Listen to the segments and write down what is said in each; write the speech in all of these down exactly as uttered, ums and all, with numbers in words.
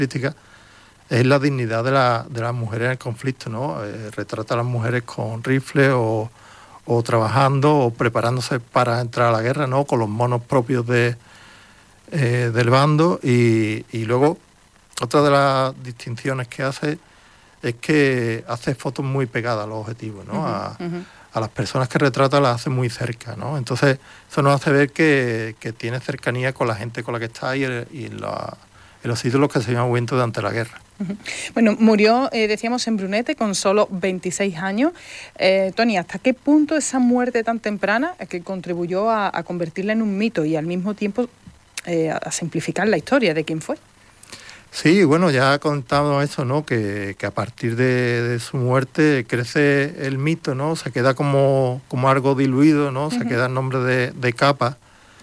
crítica, es la dignidad de, la, de las mujeres en el conflicto, ¿no? Eh, retrata a las mujeres con rifles o, o trabajando o preparándose para entrar a la guerra, ¿no? Con los monos propios de, eh, del bando. Y, y luego, otra de las distinciones que hace es que hace fotos muy pegadas a los objetivos, ¿no? Uh-huh, a, uh-huh. a las personas que retrata las hace muy cerca, ¿no? Entonces, eso nos hace ver que, que tiene cercanía con la gente con la que está y, el, y la, en los sitios en los que se iban moviendo durante la guerra. Uh-huh. Bueno, murió, eh, decíamos, en Brunete con solo veintiséis años. Eh, Toni, ¿hasta qué punto esa muerte tan temprana que contribuyó a, a convertirla en un mito y al mismo tiempo eh, a simplificar la historia de quién fue? Sí, bueno, ya contamos eso, ¿no? Que, que a partir de, de su muerte crece el mito, ¿no? Se queda como, como algo diluido, ¿no? Uh-huh. Se queda el nombre de, de Capa.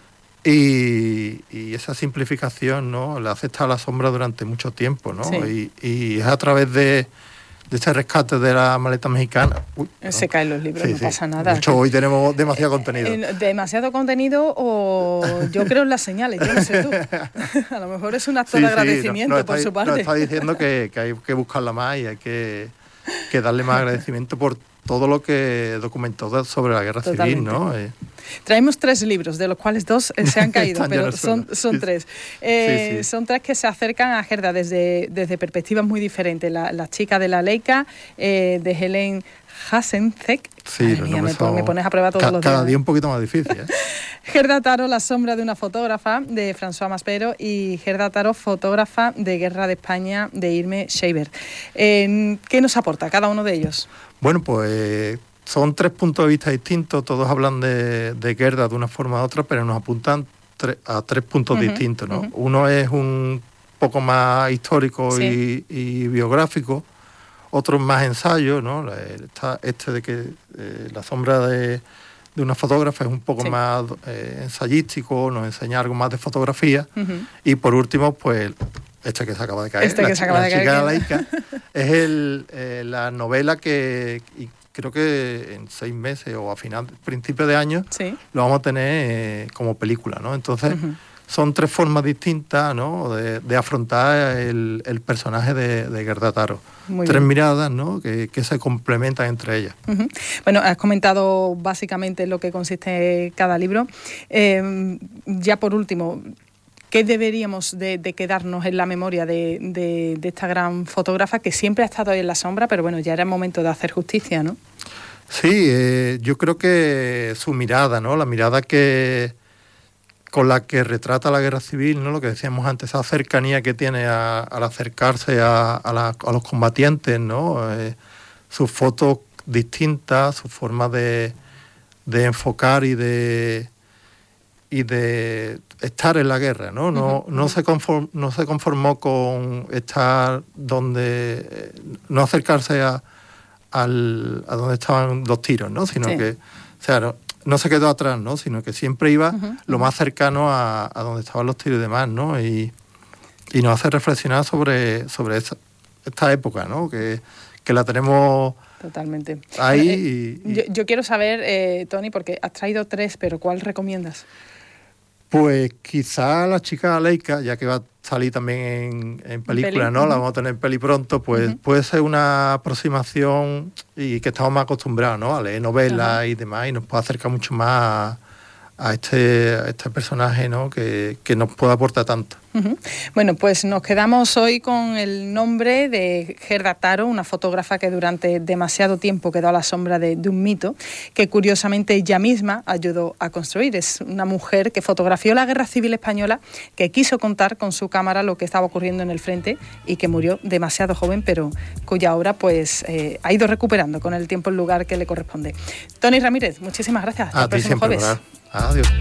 Y, y esa simplificación, ¿no? La hace estar a la sombra durante mucho tiempo, ¿no? Sí. Y, y es a través de, de ese rescate de la maleta mexicana. Uy, se ¿no? caen los libros, sí, no sí. pasa nada. De hecho, hoy tenemos demasiado contenido. Eh, demasiado contenido o yo creo en las señales, yo no sé tú. A lo mejor es un acto sí, de agradecimiento sí, no, no por está, su parte. Nos está diciendo que, que hay que buscarla más y hay que, que darle más agradecimiento por todo lo que documentó sobre la guerra Totalmente. civil, ¿no? Eh. Traemos tres libros, de los cuales dos eh, se han caído, pero son, son tres. Eh, sí, sí. Son tres que se acercan a Gerda desde, desde perspectivas muy diferentes. La, la chica de la Leica, eh, de Helen Hasencek. Sí, mía, me, me pones a prueba todos ca- los días. Cada día un poquito más difícil, ¿eh? Gerda Taro, La sombra de una fotógrafa, de François Maspero, y Gerda Taro, fotógrafa de Guerra de España, de Irme Scheiber. Eh, ¿Qué nos aporta cada uno de ellos? Bueno, pues son tres puntos de vista distintos, todos hablan de, de Gerda de una forma u otra, pero nos apuntan tre- a tres puntos uh-huh, distintos, ¿no? Uh-huh. Uno es un poco más histórico sí. y, y biográfico, otro más ensayo, ¿no? Está este de que eh, La sombra de, de una fotógrafa es un poco sí. más eh, ensayístico, nos enseña algo más de fotografía, uh-huh. y por último, pues este que se acaba de caer, este la, que se acaba la de chica caer, de la Leica, es el, eh, la novela que y creo que en seis meses o a final, principio de año, sí. lo vamos a tener eh, como película, ¿no? Entonces, uh-huh. son tres formas distintas, ¿no? De, de afrontar el, el personaje de, de Gerda Taro. Muy tres bien. Miradas, ¿no? Que, que se complementan entre ellas. Uh-huh. Bueno, has comentado básicamente lo que consiste cada libro. Eh, ya por último, ¿qué deberíamos de, de quedarnos en la memoria de, de, de esta gran fotógrafa que siempre ha estado ahí en la sombra, pero bueno, ya era el momento de hacer justicia, ¿no? Sí, eh, yo creo que su mirada, ¿no? La mirada que con la que retrata la guerra civil, ¿no? Lo que decíamos antes, esa cercanía que tiene a, al acercarse a, a, la, a los combatientes, ¿no? Eh, sus fotos distintas, su forma de, de enfocar y de y de estar en la guerra, ¿no? No, uh-huh. no, se, conform, no se conformó con estar donde... no acercarse a, al, a donde estaban los tiros, ¿no? Sino sí. que... O sea, no, no se quedó atrás, ¿no? Sino que siempre iba uh-huh. lo más cercano a, a donde estaban los tiros y demás, ¿no? Y, y nos hace reflexionar sobre, sobre esa, esta época, ¿no? Que, que la tenemos... Totalmente. Ahí bueno, eh, y, y... Yo, yo quiero saber, eh, Toni, porque has traído tres, pero ¿cuál recomiendas? Pues quizá La chica Leica, ya que va a salir también en, en película, ¿Peli? ¿no? Uh-huh. La vamos a tener en peli pronto, pues uh-huh. puede ser una aproximación y que estamos más acostumbrados, ¿no? A leer novelas uh-huh. y demás, y nos puede acercar mucho más a, a, este, a este personaje, ¿no? Que, que nos puede aportar tanto. Uh-huh. Bueno, pues nos quedamos hoy con el nombre de Gerda Taro, una fotógrafa que durante demasiado tiempo quedó a la sombra de, de un mito que curiosamente ella misma ayudó a construir. Es una mujer que fotografió la Guerra Civil Española, que quiso contar con su cámara lo que estaba ocurriendo en el frente y que murió demasiado joven, pero cuya obra pues eh, ha ido recuperando con el tiempo el lugar que le corresponde. Toni Ramírez, muchísimas gracias. Hasta a el próximo jueves. Adiós.